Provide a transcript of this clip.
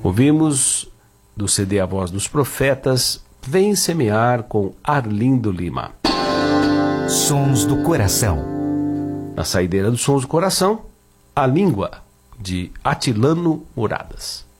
Ouvimos do CD A Voz dos Profetas, Vem Semear, com Arlindo Lima. Sons do Coração. Na saideira dos Sons do Coração, A Língua, de Atilano Muradas.